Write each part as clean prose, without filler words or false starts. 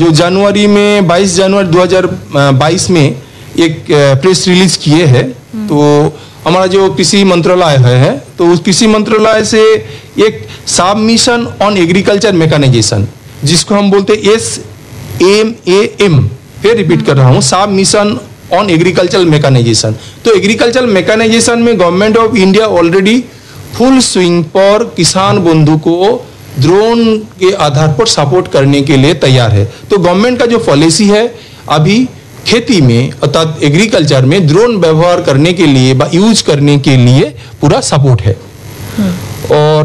जो जनवरी में 22 जनवरी 2022 में एक प्रेस रिलीज किए हैं, तो हमारा जो कृषि मंत्रालय है, तो उस कृषि मंत्रालय से एक सबमिशन ऑन एग्रीकल्चर मैकेनाइजेशन, जिसको हम बोलते हैं SMAM, फिर रिपीट कर रहा हूँ, सबमिशन ऑन एग्रीकल्चर मैकेनाइजेशन। तो एग्रीकल्चर मैकेनाइजेशन में government of India already full swing पर किसान बंधु को ड्रोन के आधार पर सपोर्ट करने के लिए तैयार है। तो गवर्नमेंट का जो पॉलिसी है, अभी खेती में अर्थात एग्रीकल्चर में ड्रोन व्यवहार करने के लिए यूज करने के लिए पूरा सपोर्ट है, और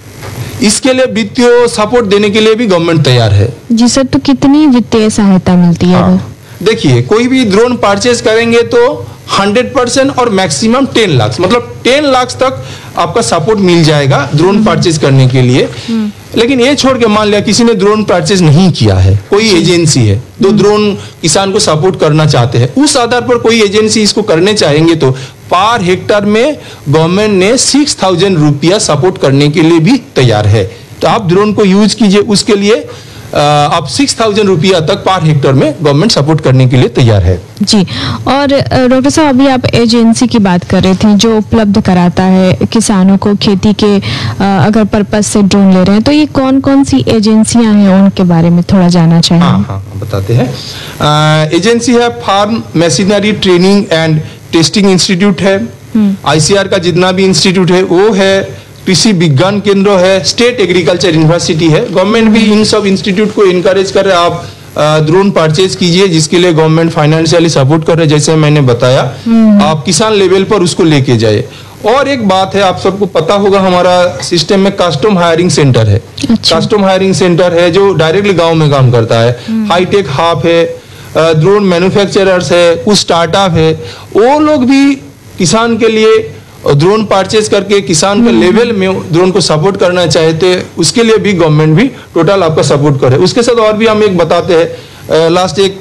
इसके लिए वित्तीय सपोर्ट देने के लिए भी गवर्नमेंट तैयार है। जी सर, तो कितनी वित्तीय सहायता मिलती है? हाँ, देखिए, कोई भी ड्रोन परचेज करेंगे तो 100% और मैक्सिमम 10 लाख, मतलब 10 लाख तक आपका सपोर्ट मिल जाएगा ड्रोन परचेज करने के लिए। लेकिन ये छोड़ के मान लिया किसी ने ड्रोन परचेज नहीं किया है, कोई एजेंसी है तो ड्रोन किसान को सपोर्ट करना चाहते हैं, उस आधार पर कोई एजेंसी इसको करने चाहेंगे तो पर हेक्टर में गवर्नमेंट ने 6,000 रुपया सपोर्ट करने के लिए भी तैयार है। तो आप ड्रोन को यूज कीजिए, उसके लिए आप 6,000 रुपया तक पर हेक्टर में गवर्नमेंट सपोर्ट करने के लिए तैयार है। जी, और डॉक्टर साहब, अभी आप एजेंसी की बात कर रहे थे जो उपलब्ध कराता है किसानों को खेती के अगर पर्पस से ड्रोन ले रहे हैं, तो ये कौन कौन सी एजेंसियां हैं, उनके बारे में थोड़ा जानना चाहिए। हाँ, बताते हैं। एजेंसी है farm machinery training and testing institute है, ICAR का जितना भी इंस्टीट्यूट है वो है, कृषि विज्ञान केंद्र है, स्टेट एग्रीकल्चर यूनिवर्सिटी है। गवर्नमेंट भी इन सब इंस्टीट्यूट को इनकरेज कर रहे हैं, आप ड्रोन परचेज कीजिए, जिसके लिए गवर्नमेंट फाइनेंशियली सपोर्ट कर रहे हैं, जैसे मैंने बताया, आप किसान लेवल पर उसको लेके जाए। और एक बात है, आप सबको पता होगा, हमारा सिस्टम में कस्टम हायरिंग सेंटर है। कस्टम हायरिंग सेंटर है जो डायरेक्टली गाँव में काम करता है। हाईटेक हब है, ड्रोन मैन्युफैक्चरर्स है, कुछ स्टार्टअप है, वो लोग भी किसान के लिए ड्रोन परचेज करके किसान के लेवल में ड्रोन को सपोर्ट करना चाहते हैं, उसके लिए भी गवर्नमेंट भी टोटल आपका सपोर्ट करे। उसके साथ और भी हम एक बताते हैं, लास्ट एक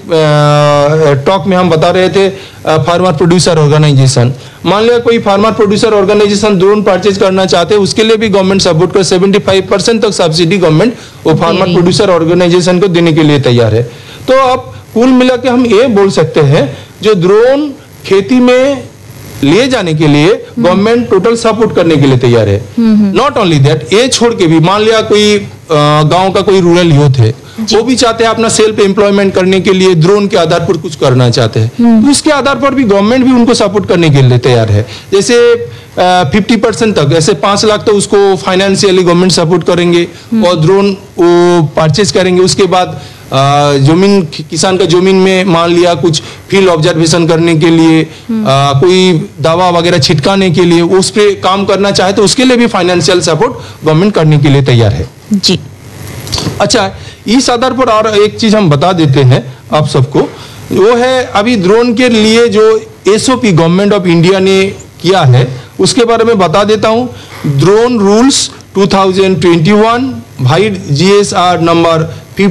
टॉक में हम बता रहे थे फार्मर प्रोड्यूसर ऑर्गेनाइजेशन। मान लिया कोई farmer producer organisation drone purchase करना चाहते हैं, उसके लिए भी गवर्नमेंट सपोर्ट कर 75% तक सब्सिडी गवर्नमेंट वो फार्मर प्रोड्यूसर ऑर्गेनाइजेशन को देने के लिए तैयार है। तो अब कुल मिला के हम ये बोल सकते हैं, जो ड्रोन खेती में ले जाने के लिए गवर्नमेंट टोटल सपोर्ट करने के लिए तैयार है। नॉट ओनली दैट, ये छोड़ के भी मान लिया कोई गांव का कोई रूरल यूथ है, वो भी चाहते हैं अपना सेल्फ एम्प्लॉयमेंट करने के लिए ड्रोन के आधार पर कुछ करना चाहते हैं, तो उसके आधार पर भी गवर्नमेंट भी उनको सपोर्ट करने के लिए तैयार है। जैसे 50% तक, ऐसे 5 लाख तो उसको फाइनेंशियली गवर्नमेंट सपोर्ट करेंगे और ड्रोन वो परचेज करेंगे। उसके बाद जमीन, किसान का जमीन में मान लिया कुछ फील्ड ऑब्जर्वेशन करने के लिए, कोई दवा वगैरह छिटकाने के लिए, उस पे काम करना चाहे तो उसके लिए भी फाइनेंशियल सपोर्ट गवर्नमेंट करने के लिए तैयार है। जी, अच्छा, इस आधार पर और एक चीज हम बता देते हैं आप सबको, वो है अभी ड्रोन के लिए जो SOP गवर्नमेंट ऑफ इंडिया ने किया है, उसके बारे में बता देता हूं। ड्रोन रूल्स 2021 भाई GSR नंबर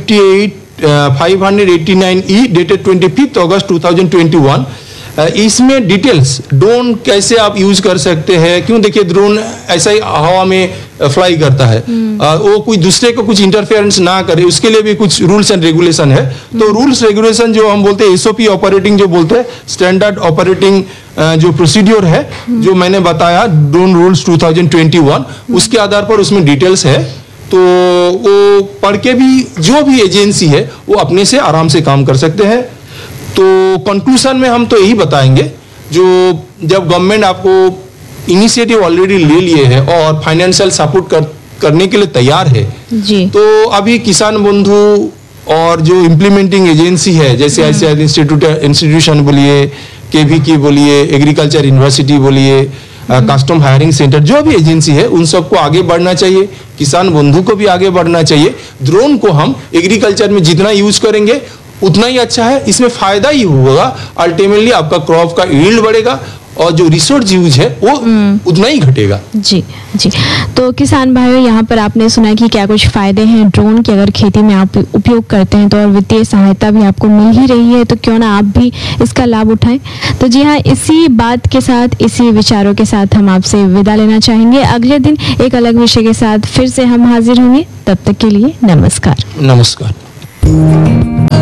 589E डेटेड 25 अगस्त 2021। इसमें डिटेल्स ड्रोन कैसे आप यूज कर सकते हैं, क्यों, देखिए ड्रोन ऐसा ही हवा में फ्लाई करता है, वो कोई दूसरे को कुछ इंटरफेरेंस ना करे, उसके लिए भी कुछ रूल्स एंड रेगुलेशन है। तो रूल्स रेगुलेशन जो हम बोलते हैं SOP ऑपरेटिंग, जो बोलते हैं स्टैंडर्ड ऑपरेटिंग जो प्रोसीड्योर है, जो मैंने बताया ड्रोन रूल्स 2021, उसके आधार पर उसमें डिटेल्स है। तो वो पढ़ के भी जो भी एजेंसी है वो अपने से आराम से काम कर सकते हैं। तो कंक्लूजन में हम तो यही बताएंगे, जो जब गवर्नमेंट आपको इनिशिएटिव ऑलरेडी ले लिए है और फाइनेंशियल सपोर्ट करने के लिए तैयार है जी, तो अभी किसान बंधु और जो इम्प्लीमेंटिंग एजेंसी है, जैसे ICAR इंस्टीट्यूशन बोलिए, KVK बोलिए, एग्रीकल्चर यूनिवर्सिटी बोलिए, कस्टम हायरिंग सेंटर, जो भी एजेंसी है, उन सबको आगे बढ़ना चाहिए, किसान बंधु को भी आगे बढ़ना चाहिए। ड्रोन को हम एग्रीकल्चर में जितना यूज करेंगे उतना ही अच्छा है, इसमें फायदा ही होगा, अल्टीमेटली आपका क्रॉप का यील्ड बढ़ेगा और जो रिसोर्स यूज है वो उतना ही घटेगा। जी जी, तो किसान भाइयों, यहाँ पर आपने सुना कि क्या कुछ फायदे हैं ड्रोन के, अगर खेती में आप उपयोग करते हैं तो, और वित्तीय सहायता भी आपको मिल ही रही है, तो क्यों ना आप भी इसका लाभ उठाएं। तो जी हाँ, इसी बात के साथ, इसी विचारों के साथ हम आपसे विदा लेना चाहेंगे। अगले दिन एक अलग विषय के साथ फिर से हम हाजिर होंगे, तब तक के लिए नमस्कार। नमस्कार।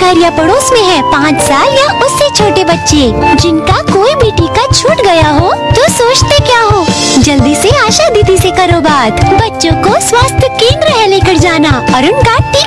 घर या पड़ोस में है 5 साल या उससे छोटे बच्चे जिनका कोई भी टीका छूट गया हो, तो सोचते क्या हो? जल्दी से आशा दीदी से करो बात। बच्चों को स्वास्थ्य केंद्र है लेकर जाना और उनका टीका